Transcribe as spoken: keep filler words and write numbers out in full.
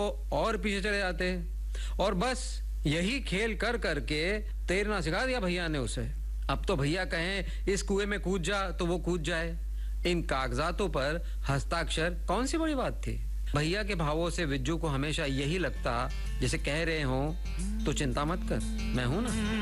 और पीछे चले जाते। और बस यही खेल कर करके तैरना सिखा दिया भैया ने उसे। अब तो भैया कहें इस कुएं में कूद जा तो वो कूद जाए। इन कागजातों पर हस्ताक्षर कौन सी बड़ी बात थी। भैया के भावों से विज्जू को हमेशा यही लगता जैसे कह रहे हो तो चिंता मत कर, मैं हूं ना।